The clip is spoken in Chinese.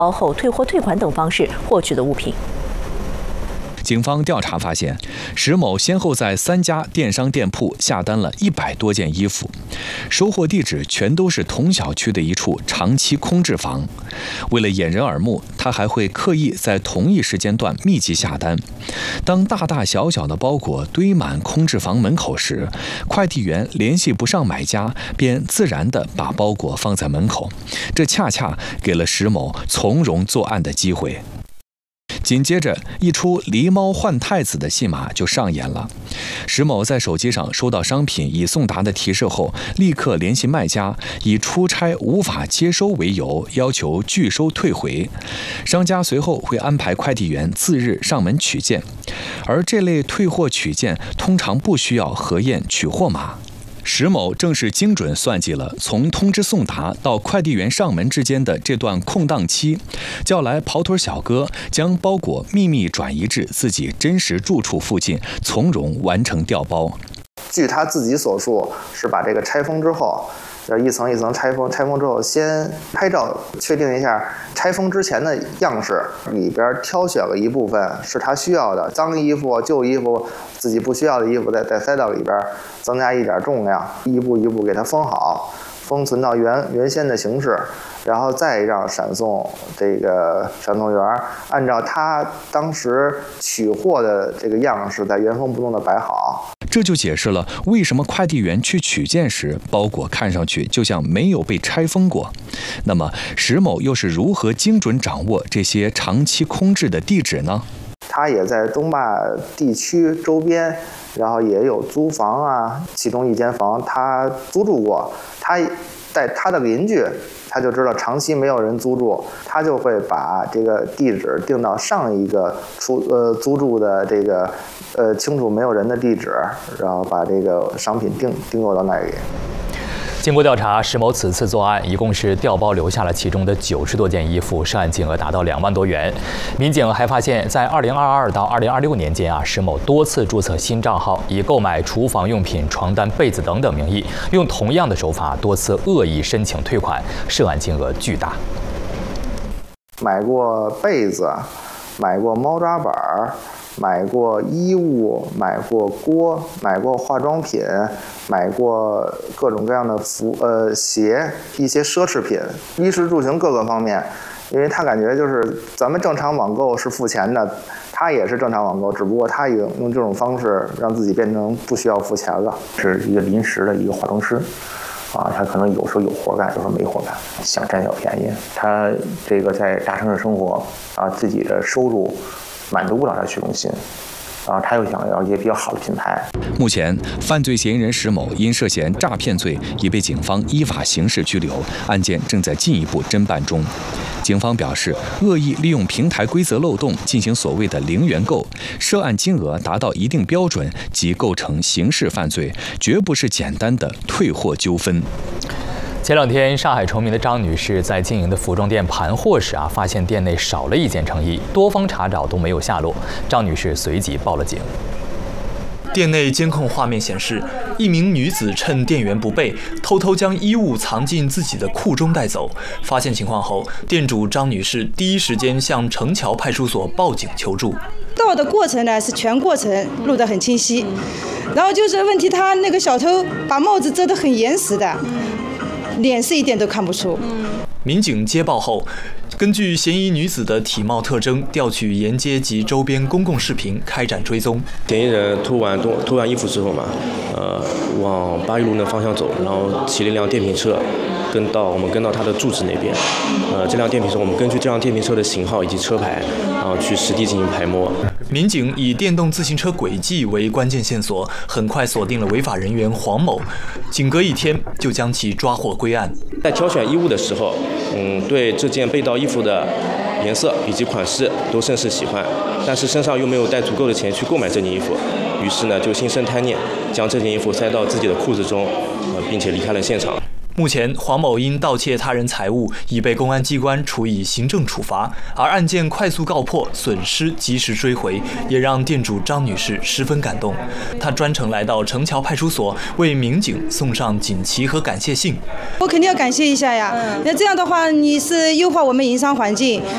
后退货退款等方式获取的物品。 警方调查发现，石某先后在3家电商店铺下单了100多件衣服，收货地址全都是同小区的一处长期空置房。为了掩人耳目，他还会刻意在同一时间段密集下单。当大大小小的包裹堆满空置房门口时，快递员联系不上买家，便自然地把包裹放在门口，这恰恰给了石某从容作案的机会。紧接着，一出狸猫换太子的戏码就上演了。石某在手机上收到商品已送达的提示后，立刻联系卖家，以出差无法接收为由，要求拒收退回。商家随后会安排快递员次日上门取件，而这类退货取件通常不需要核验取货码。石某正是精准算计了从通知送达到快递员上门之间的这段空档期，叫来跑腿小哥，将包裹秘密转移至自己真实住处附近，从容完成调包。 据他自己所述，是把这个拆封之后，一层一层拆封，拆封之后先拍照确定一下拆封之前的样式，里边挑选了一部分是他需要的，脏衣服、旧衣服、自己不需要的衣服再塞到里边，增加一点重量，一步一步给它封好，封存到原先的形式，然后再让闪送员按照他当时取货的这个样式再原封不动的摆好。 这就解释了为什么快递员去取件时，包裹看上去就像没有被拆封过。那么石某又是如何精准掌握这些长期空置的地址呢？ 他也在东坝地区周边，然后也有租房啊，其中一间房他租住过，他在他的邻居，他就知道长期没有人租住，他就会把这个地址定到上一个租住的这个清楚没有人的地址，然后把这个商品订购到那里。 经过调查，石某此次作案一共是调包留下了其中的90多件衣服，涉案金额达到2万多元。民警还发现，在2022到2026年间石某多次注册新账号，以购买厨房用品、床单、被子等名义，用同样的手法多次恶意申请退款，涉案金额巨大。 买过被子，买过猫抓板，买过衣物，买过锅，买过化妆品，买过各种各样的鞋，一些奢侈品，衣食住行各个方面。因为他感觉就是咱们正常网购是付钱的，他也是正常网购，只不过他用这种方式让自己变成不需要付钱了。 是一个临时的一个化妆师。他可能有时候有活干，有时候没活干，想占小便宜。他这个在大城市生活自己的收入满足不了他虚荣心，他又想要一些比较好的品牌。 目前，犯罪嫌疑人石某因涉嫌诈骗罪已被警方依法刑事拘留，案件正在进一步侦办中。警方表示，恶意利用平台规则漏洞进行所谓的零元购，涉案金额达到一定标准即构成刑事犯罪，绝不是简单的退货纠纷。 前2天，上海崇明的张女士在经营的服装店盘货时发现店内少了1件成衣，多方查找都没有下落。张女士随即报了警。 店内监控画面显示，一名女子趁店员不备，偷偷将衣物藏进自己的裤中带走。发现情况后，店主张女士第一时间向城桥派出所报警求助。 盗的过程呢是全过程录得很清晰，然后就是问题，他那个小偷把帽子遮得很严实的，脸是一点都看不出。 民警接报后，根据嫌疑女子的体貌特征，调取沿街及周边公共视频开展追踪。 嫌疑人偷完衣服之后嘛，往8育路那方向走，然后骑了一辆电瓶车，我们跟到他的住址那边。这辆电瓶车我们根据这辆电瓶车的型号以及车牌，然后去实地进行排摸。 民警以电动自行车轨迹为关键线索，很快锁定了违法人员黄某，仅隔1天就将其抓获归案。 在挑选衣物的时候，对这件被盗衣服的颜色以及款式都甚是喜欢，但是身上又没有带足够的钱去购买这件衣服，于是呢就心生贪念，将这件衣服塞到自己的裤子中，并且离开了现场。 目前，黄某因盗窃他人财物已被公安机关处以行政处罚，而案件快速告破，损失及时追回，也让店主张女士十分感动。她专程来到城桥派出所，为民警送上锦旗和感谢信。 我肯定要感谢一下呀，那这样的话，你是优化我们营商环境，